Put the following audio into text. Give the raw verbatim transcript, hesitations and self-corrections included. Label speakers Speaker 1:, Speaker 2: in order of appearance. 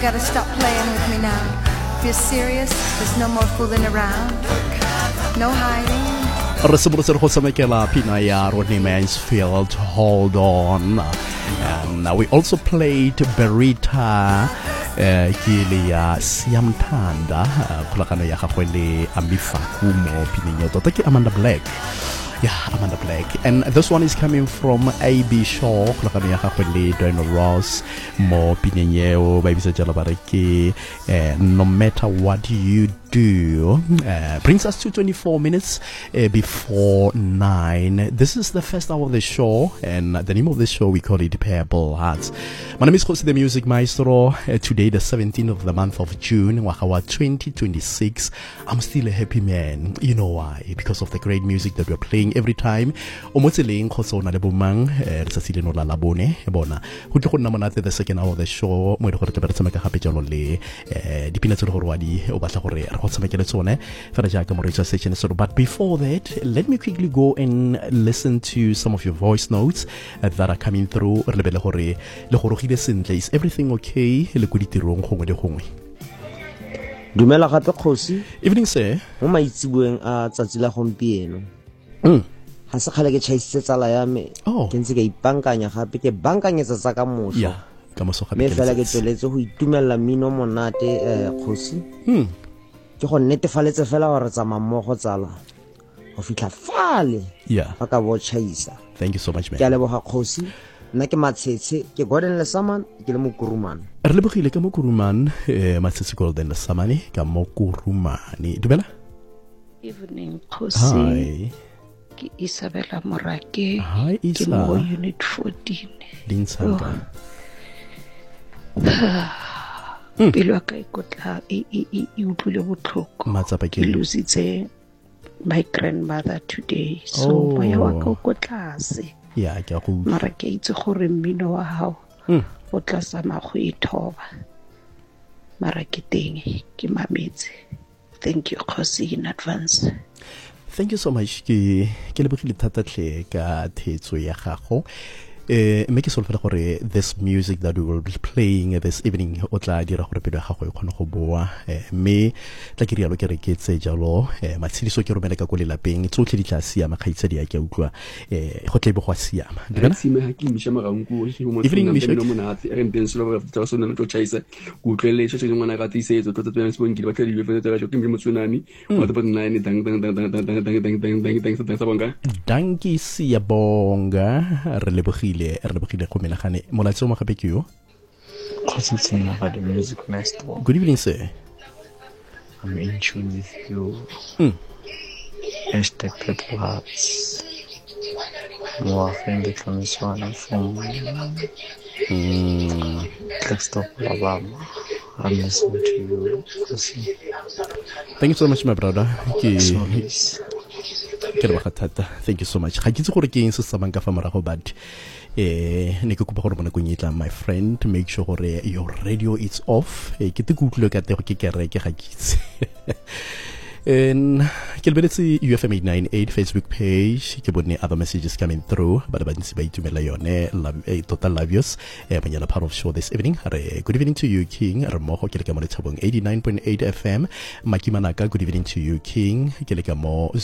Speaker 1: gotta stop playing with me now. If you're serious, there's no more fooling around. No hiding.
Speaker 2: Re simolotse go tshamekela pina ya Rodney Mansfield, Hold On. And uh, we also played Berita ke le ya Siamthanda kgolagano ya gagwe le Amifaku mo pineng yo tota ke Amanda Black. Yeah, Amanda Black. And this one is coming from A B Shaw kgolagano ya gagwe le Diana Ross mo pineng yo ba ibitsa jalo ba re ke no matter what you do. Uh, brings us to twenty-four minutes uh, before nine. This is the first hour of the show, and the name of the show, we call it Purple Hearts. My name is Jose the Music Maestro. Uh, today, the seventeenth of the month of June, Wakawa twenty twenty-six. I'm still a happy man. You know why? Because of the great music that we're playing every time. Omotseleng khoso na le bomang re tsatsile no la labone bona. Go tle go nna monate the second hour of the show. Mo re go re tla tsama ka gape jalo le dipina tse go re wa di o batla gore but before that, let me quickly go and listen to some of your voice notes uh, that are coming through. Is everything okay?
Speaker 3: Dumela gape Kgosi.
Speaker 2: Evening sir.
Speaker 3: Mo maitsibueng a tsatsi la gompieno.
Speaker 2: Mm.
Speaker 3: Ha se khale ke chaisitse tsala ya me.
Speaker 2: Oh.
Speaker 3: Ke ntse ke ipankanya gape ke bankanyetsa tsa ka moso.
Speaker 2: Yeah. Ka moso gape.
Speaker 3: Me fela ke tsweletse go itumella mmino monate eh Kgosi.
Speaker 2: Mm.
Speaker 3: Ke go netefaletse fela gore tsa mammogo tsala go fitla fale.
Speaker 2: Yeah.
Speaker 3: Ba ka bo chaisa.
Speaker 2: Thank you so much man.
Speaker 3: Ke a leboga Kgosi. Nna ke Matshetse ke Gordon Lesaman ke le Mokurumane.
Speaker 2: Re lebogile ka Mokurumane eh Matshetse Gordon Lesaman ka Mokurumane. Dumela?
Speaker 4: Evening Kgosi.
Speaker 2: Hi.
Speaker 4: Ke Isabella Morake.
Speaker 2: Hi Isa.
Speaker 4: Ke mo unit fourteen.
Speaker 2: Dinsanga.
Speaker 4: Pelo ka ikotla e e e utlwile botlhoko.
Speaker 2: Matsapa ke
Speaker 4: lositse my grandmother today. So boya wa ka go tlase.
Speaker 2: Yeah, ke go.
Speaker 4: Mara ke itse gore mmino wa hao o tla sama go ithoba. Mara ke teng ke mametse. Thank you Kgosi in advance.
Speaker 2: Thank you so much. Ke ke lebogile thata tle ka thetso ya gago. Uh, make it solve for this music that we will be playing this evening. Otla dira gore pelo ga go e khona go boa me tla ke rialo ke re ke tse jalo matshidiso ke romela ka go lelapeng tsotlhe di tla sia makgaitsa di ya ke utlwa eh go tle be go sia ma
Speaker 5: dibana tsime ha ke misha marangu mo
Speaker 2: evening misha
Speaker 5: no monate re ntse solo ba tsa sona tlo chaisa go tlele tse tse ngwana ga tisetso tlo tlo tsena ke ba tle di be tsa jo ke mo tsunami wa tlo nine dang dang dang dang dang dang dang dang dang dang sa sa bonga
Speaker 2: danki sia bonga re lebogile re lebogile go menagane molatso mo gape ke yo
Speaker 6: the Music Maestro.
Speaker 2: Good evening sir.
Speaker 6: I'm in tune with you.
Speaker 2: Mm.
Speaker 6: Hashtag Purple Hearts. More friendly from this one from
Speaker 2: mm.
Speaker 6: Clickstop, Alabama. I'm listening to you.
Speaker 2: Thank you so much my brother. Ke
Speaker 6: Ke
Speaker 2: Thank you so much. Ga ke itse gore ke eng se samang ka fa morago but eh ne ke kupa gore bona go nyetla my friend make sure gore your radio is off eh ke te go utlwe ka te go ke kereke ga kitse and ke lebeletse U F M eight ninety-eight Facebook page ke bone other messages coming through but ba ntse ba itumela yone total lavious eh banyana part of show this evening re good evening to you King re mo go ke le ka mo Lethabong eighty-nine point eight F M Makimanaka good evening to you King ke le ka mo